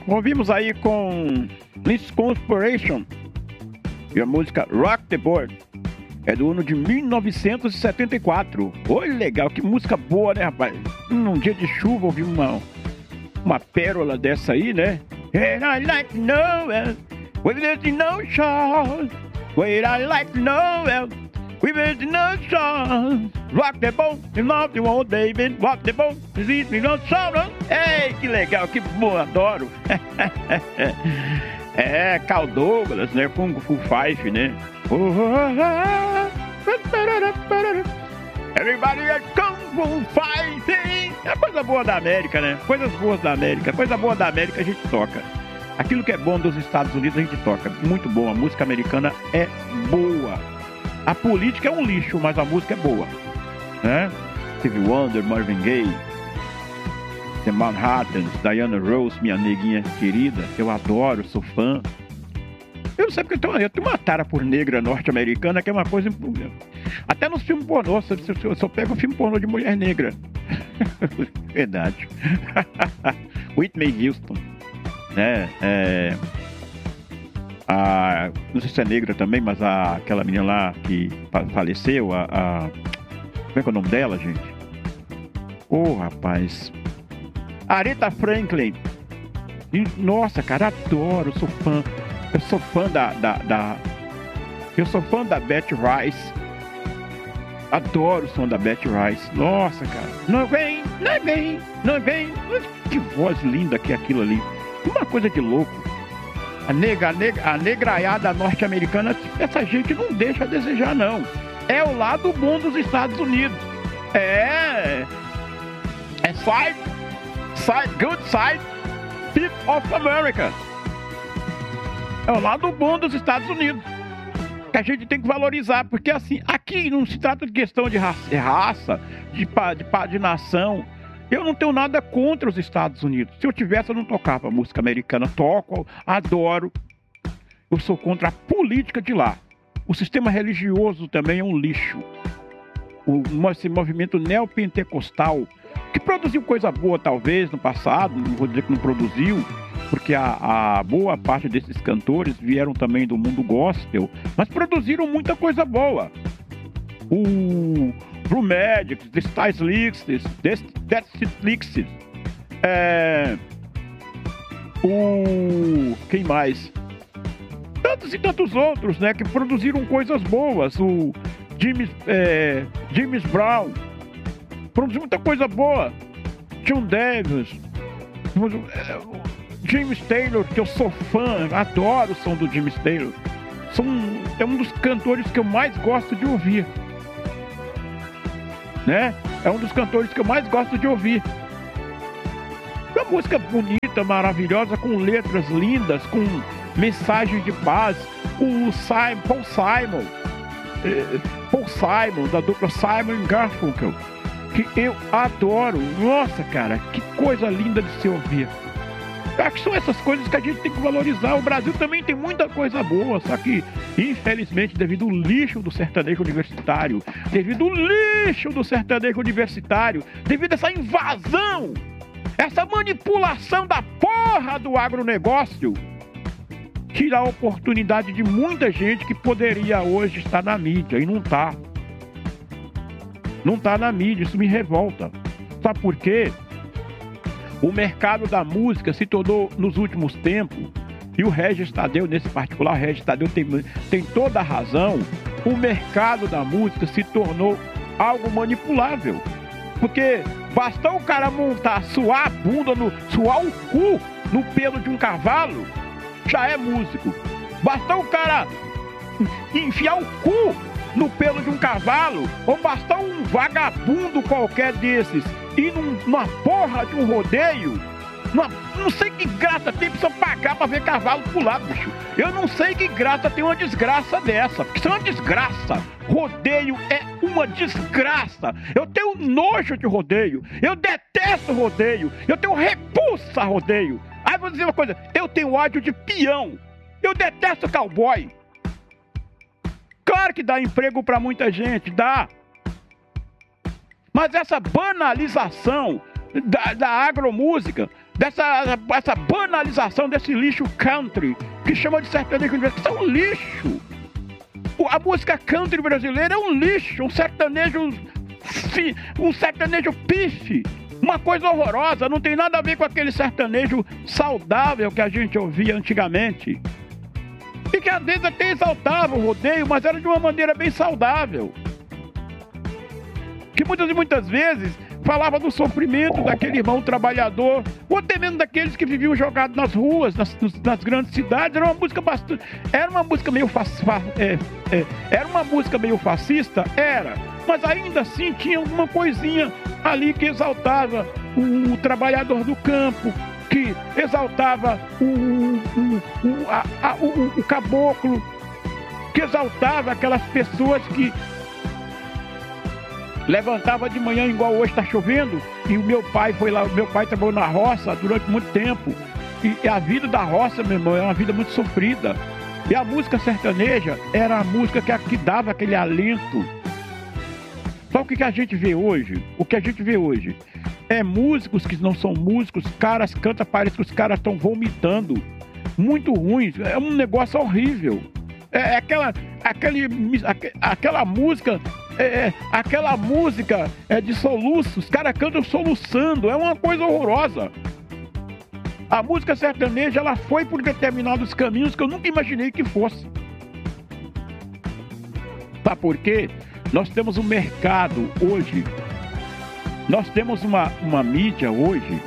Ouvimos aí com Liz Conspiration e a música Rock the Boat. É do ano de 1974. Oi, legal, que música boa, né, rapaz? Num dia de chuva ouvi uma pérola dessa aí, né? And I like to know it, with no shore. Wait, I like to know it, with no shore. Rock the boat, you love the old David. Rock the boat, you no shore. Ei, que legal, que bom, adoro. É, Carl Douglas, né? Com o Full Five, né? Everybody at Kung Fu Fighting. É coisa boa da América, né? Coisas boas da América. Coisa boa da América a gente toca. Aquilo que é bom dos Estados Unidos a gente toca. Muito bom. A música americana é boa. A política é um lixo, mas a música é boa, né? Stevie Wonder, Marvin Gaye, The Manhattans, Diana Ross, minha neguinha querida, que eu adoro, sou fã. Eu não sei porque eu tenho uma tara por negra norte-americana, que é uma coisa... Até nos filmes pornô, eu só pego filme pornô de mulher negra. Verdade. Whitney Houston, né? Não sei se é negra também, mas aquela menina lá que faleceu, como é que é o nome dela, gente? Rapaz... Aretha Franklin. Nossa, cara, adoro, sou fã. Eu sou fã Eu sou fã da Bette Rice. Adoro o som da Bette Rice. Nossa, cara. Não vem. Que voz linda que é aquilo ali. Uma coisa de louco. A negraiada norte-americana, essa gente não deixa a desejar, não. É o lado bom dos Estados Unidos. É good side, people of America. É o lado bom dos Estados Unidos, que a gente tem que valorizar, porque assim, aqui não se trata de questão de raça, de nação. Eu não tenho nada contra os Estados Unidos. Se eu tivesse, eu não tocava música americana. Toco, adoro. Eu sou contra a política de lá. O sistema religioso também é um lixo. Esse movimento neopentecostal, que produziu coisa boa talvez no passado, não vou dizer que não produziu, porque a boa parte desses cantores vieram também do mundo gospel, mas produziram muita coisa boa. O Blue Magic, The Styles Licks, quem mais? Tantos e tantos outros, né, que produziram coisas boas. O James Brown produziu muita coisa boa. John Davis, James Taylor, que eu sou fã, adoro o som do James Taylor. É um dos cantores que eu mais gosto de ouvir, né? É um dos cantores que eu mais gosto de ouvir. Uma música bonita, maravilhosa, com letras lindas, com mensagens de paz. O Paul Simon, da dupla Simon & Garfunkel, que eu adoro. Nossa, cara, que coisa linda de se ouvir. Acho que são essas coisas que a gente tem que valorizar. O Brasil também tem muita coisa boa, só que, infelizmente, devido ao lixo do sertanejo universitário, devido a essa invasão, essa manipulação da porra do agronegócio, tira a oportunidade de muita gente que poderia hoje estar na mídia, e não tá. Não tá na mídia, isso me revolta. Sabe por quê? O mercado da música se tornou, nos últimos tempos, e o Regis Tadeu, nesse particular, o Regis Tadeu tem toda a razão, o mercado da música se tornou algo manipulável. Porque bastou o cara suar a bunda, suar o cu no pelo de um cavalo, já é músico. Bastou o cara enfiar o cu no pelo de um cavalo, ou bastou um vagabundo qualquer desses ir numa porra de um rodeio, não sei que graça tem pra você pagar pra ver cavalo pular, bicho. Eu não sei que graça tem uma desgraça dessa, porque isso é uma desgraça. Rodeio é uma desgraça. Eu tenho nojo de rodeio, eu detesto rodeio, eu tenho repulsa a rodeio. Aí vou dizer uma coisa, eu tenho ódio de peão, eu detesto cowboy. Claro que dá emprego pra muita gente, dá. Mas essa banalização da agromúsica, essa banalização desse lixo country, que chama de sertanejo universitário, que é um lixo. A música country brasileira é um lixo, um sertanejo pife, uma coisa horrorosa, não tem nada a ver com aquele sertanejo saudável que a gente ouvia antigamente. E que às vezes até exaltava o rodeio, mas era de uma maneira bem saudável. Que muitas vezes falava do sofrimento daquele irmão trabalhador, ou até mesmo daqueles que viviam jogados nas ruas, nas grandes cidades. Era uma música bastante. Era uma música meio era uma música meio fascista, mas ainda assim tinha alguma coisinha ali que exaltava o trabalhador do campo, que exaltava o caboclo, que exaltava aquelas pessoas que levantava de manhã, igual hoje está chovendo, e o meu pai foi lá, meu pai trabalhou na roça durante muito tempo, e a vida da roça, meu irmão, é uma vida muito sofrida, e a música sertaneja era a música que dava aquele alento. Só o que a gente vê hoje? O que a gente vê hoje é músicos que não são músicos, caras cantam, parece que os caras estão vomitando, muito ruim, é um negócio horrível. Aquela música de soluço, os caras cantam soluçando, é uma coisa horrorosa. A música sertaneja, ela foi por determinados caminhos que eu nunca imaginei que fosse. Sabe por quê? Nós temos um mercado hoje, nós temos uma mídia hoje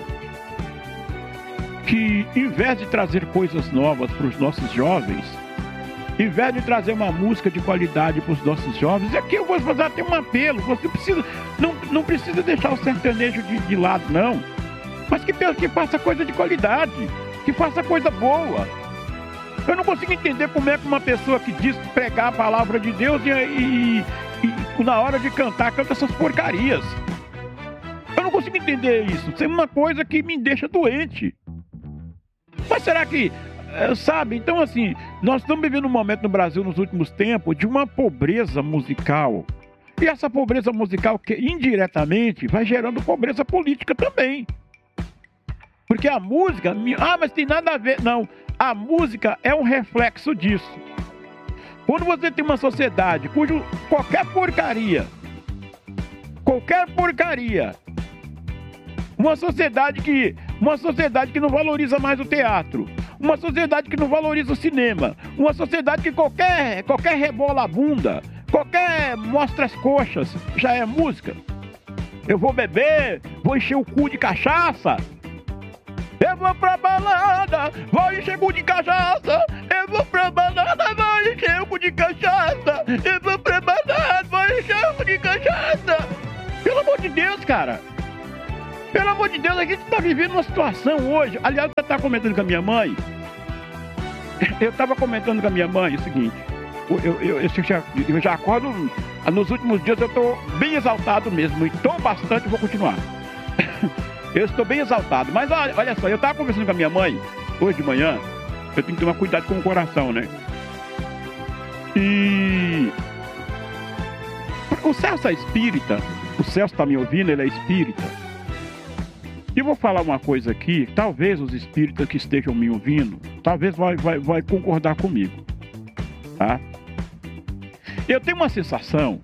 que, em vez de trazer coisas novas para os nossos jovens, em vez de trazer uma música de qualidade para os nossos jovens, aqui eu vou fazer até um apelo. Você não precisa deixar o sertanejo de lado, não. Mas que faça coisa de qualidade, que faça coisa boa. Eu não consigo entender como é que uma pessoa que diz pregar a palavra de Deus e na hora de cantar, canta essas porcarias. Eu não consigo entender isso. Isso é uma coisa que me deixa doente. Mas será que... sabe, então assim, nós estamos vivendo um momento no Brasil nos últimos tempos de uma pobreza musical. E essa pobreza musical que indiretamente vai gerando pobreza política também. Porque a música, mas tem nada a ver. Não, a música é um reflexo disso. Quando você tem uma sociedade cujo qualquer porcaria, uma sociedade que não valoriza mais o teatro, uma sociedade que não valoriza o cinema, uma sociedade que qualquer rebola a bunda, qualquer mostra as coxas, já é música. Eu vou beber, vou encher o cu de cachaça, eu vou pra balada, vou encher o cu de cachaça, eu vou pra balada, vou encher o cu de cachaça, eu vou pra balada, vou encher o cu de cachaça. Pelo amor de Deus, cara. Pelo amor de Deus, a gente está vivendo uma situação hoje. Aliás, eu estava comentando com a minha mãe. Eu estava comentando com a minha mãe o seguinte. Eu já acordo. Nos últimos dias eu estou bem exaltado mesmo. E estou bastante, vou continuar. Eu estou bem exaltado. Mas olha só, eu estava conversando com a minha mãe hoje de manhã. Eu tenho que tomar cuidado com o coração, né? E o Celso é espírita. O Celso está me ouvindo, ele é espírita. E vou falar uma coisa aqui, talvez os espíritas que estejam me ouvindo, talvez vai concordar comigo, tá? Eu tenho uma sensação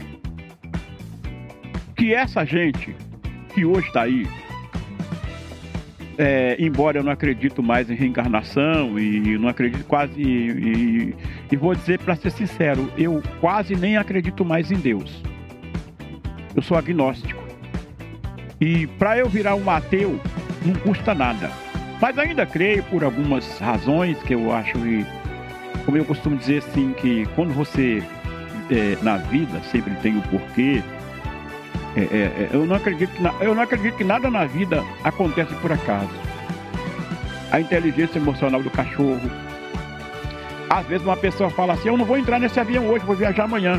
que essa gente que hoje está aí, embora eu não acredito mais em reencarnação e não acredito quase, e vou dizer para ser sincero, eu quase nem acredito mais em Deus. Eu sou agnóstico. E para eu virar um ateu, não custa nada. Mas ainda creio por algumas razões que eu acho, como eu costumo dizer assim, que quando você, na vida, sempre tem o porquê. Eu não acredito que nada na vida acontece por acaso. A inteligência emocional do cachorro. Às vezes uma pessoa fala assim, eu não vou entrar nesse avião hoje, vou viajar amanhã.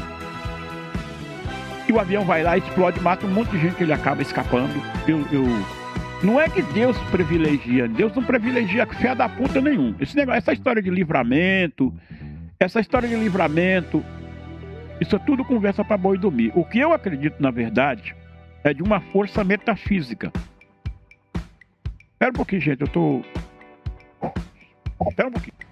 E o avião vai lá, explode, mata um monte de gente que ele acaba escapando. Não é que Deus privilegia, Deus não privilegia fé da puta nenhum. Essa história de livramento, isso é tudo conversa para boi dormir. O que eu acredito, na verdade, é de uma força metafísica. Espera um pouquinho, gente, eu tô... Espera um pouquinho.